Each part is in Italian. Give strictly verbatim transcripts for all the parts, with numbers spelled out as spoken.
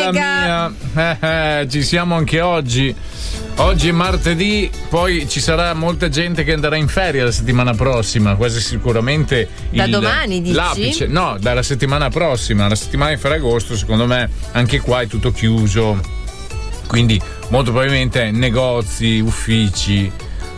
domenica. Mia, eh, eh, ci siamo anche oggi. Oggi è martedì, poi ci sarà molta gente che andrà in ferie la settimana prossima, quasi sicuramente. Da il, domani dici? L'apice, no, dalla settimana prossima, la settimana di Ferragosto, secondo me anche qua è tutto chiuso. Quindi molto probabilmente negozi, uffici.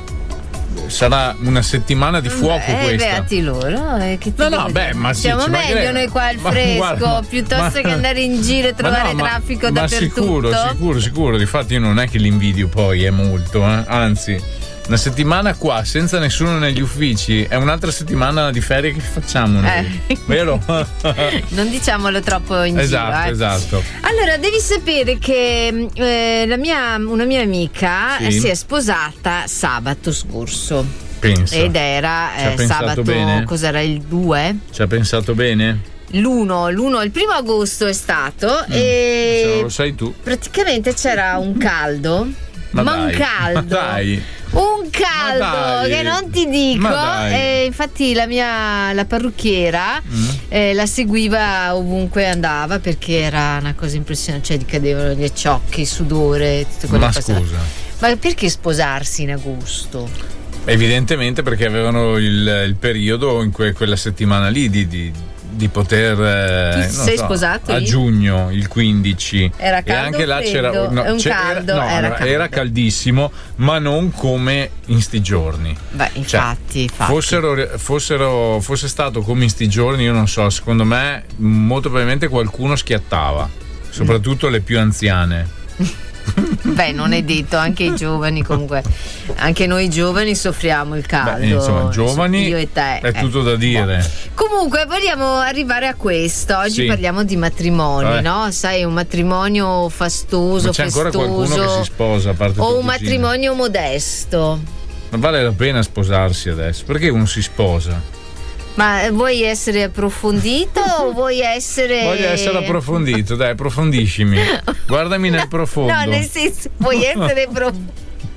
Sarà una settimana di fuoco eh, questa. Beati loro. Eh, che ti no, no, beh, ma sì, siamo meglio magari... noi qua al ma fresco, guarda, piuttosto ma... che andare in giro e trovare no, traffico ma, dappertutto. Ma sicuro, sicuro, sicuro. Difatti io non è che l'invidio poi è molto, eh. Anzi, una settimana qua senza nessuno negli uffici è un'altra settimana di ferie che facciamo noi, eh. Vero? Non diciamolo troppo in esatto, giro. Eh. Esatto. Allora, devi sapere che eh, la mia, una mia amica sì. si è sposata sabato scorso. Pensa. Ed era eh, sabato, bene? Cos'era il due? Ci ha pensato bene? L'uno, l'uno, il primo agosto è stato mm, e se non lo sai tu. Praticamente c'era un caldo. Ma, ma dai, un caldo. Ma dai. Un caldo che non ti dico. E infatti la mia la parrucchiera mm. eh, la seguiva ovunque andava perché era una cosa impressionante, cioè gli cadevano gli acciocchi, sudore, tutte quelle ma cose. Scusa. Ma perché sposarsi in agosto? Evidentemente perché avevano il, il periodo in que, quella settimana lì di, di, di poter eh, tu sei so, sposato a lì? Giugno, il quindici, era caldo, e anche là c'era no, un c'era, caldo, no, era, caldo. era caldissimo, ma non come in sti giorni. Beh, infatti, cioè, infatti. Fossero, fossero fosse stato come in sti giorni, io non so, secondo me molto probabilmente qualcuno schiattava, soprattutto mm. le più anziane. Beh, non è detto, anche i giovani comunque, anche noi giovani soffriamo il caldo. Beh, insomma, giovani io e te, è eh. tutto da dire. Comunque vogliamo arrivare a questo. Oggi sì. parliamo di matrimoni, eh. no? Sai, un matrimonio fastoso, ma c'è festoso, ancora qualcuno che si sposa a parte o un matrimonio modesto. Ma vale la pena sposarsi adesso? Perché uno si sposa? Ma vuoi essere approfondito o vuoi essere... Voglio essere approfondito, dai, approfondiscimi. Guardami nel profondo. No, nel senso, vuoi essere profondo.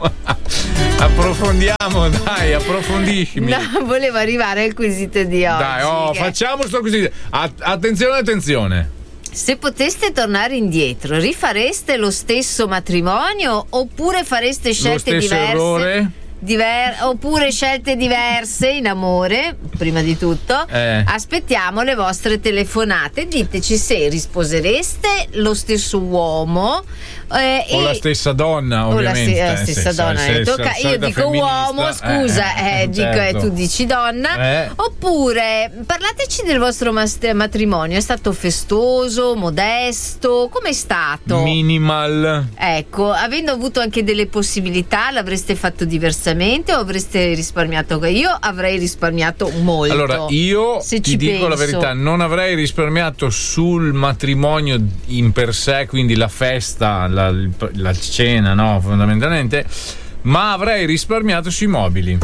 Approfondiamo, dai, approfondiscimi. No, volevo arrivare al quesito di oggi. Dai, oh, che... facciamo sto quesito. Attenzione, attenzione. Se poteste tornare indietro, rifareste lo stesso matrimonio oppure fareste scelte lo stesso diverse? Errore? Diver- oppure scelte diverse in amore, prima di tutto. eh. Aspettiamo le vostre telefonate, diteci se risposereste lo stesso uomo eh, o e la stessa donna, ovviamente. O la, st- la stessa eh, donna se, se, tocca. se, io dico uomo, scusa, eh, eh, dico certo. eh, tu dici donna. eh. Oppure parlateci del vostro mas- matrimonio, è stato festoso, modesto, com'è stato? Minimal. Ecco, avendo avuto anche delle possibilità, l'avreste fatto diversamente o avreste risparmiato? Io avrei risparmiato molto. Allora, io se ti ci dico penso. la verità, non avrei risparmiato sul matrimonio in per sé, quindi la festa, la, la cena, no, fondamentalmente, ma avrei risparmiato sui mobili.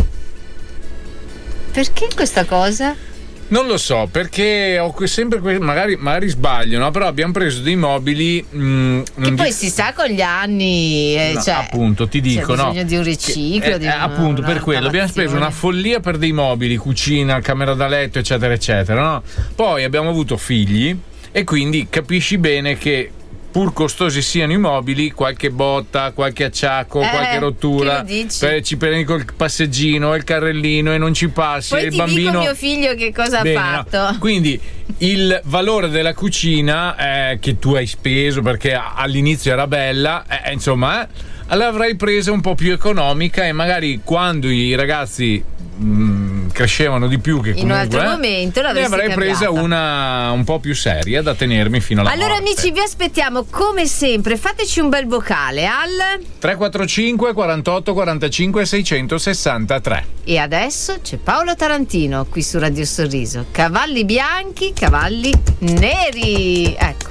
Perché questa cosa? Non lo so, perché ho sempre que- magari, magari sbaglio, no? Però abbiamo preso dei mobili mh, che poi si sa con gli anni, eh, no, cioè, appunto ti dico, c'è no? bisogno di un riciclo, che, di eh, una, appunto una per quello abbiamo speso una follia per dei mobili, cucina, camera da letto, eccetera, eccetera, no? Poi abbiamo avuto figli e quindi capisci bene che pur costosi siano i mobili, qualche botta, qualche acciacco, eh, qualche rottura, per, ci prendi col passeggino e il carrellino e non ci passi. Poi e il ti bambino... dico mio figlio che cosa Bene, ha fatto. No? Quindi il valore della cucina eh, che tu hai speso perché all'inizio era bella, eh, insomma, eh, l'avrei presa un po' più economica e magari quando i ragazzi mh, crescevano di più che comunque, in un altro eh, momento ne avrei presa cambiata. Una un po' più seria da tenermi fino alla allora morte. Amici, vi aspettiamo come sempre, fateci un bel vocale al tre quattro cinque quarantotto quarantacinque seicentosessantatré. E adesso c'è Paolo Tarantino qui su Radio Sorriso. Cavalli bianchi, cavalli neri, ecco.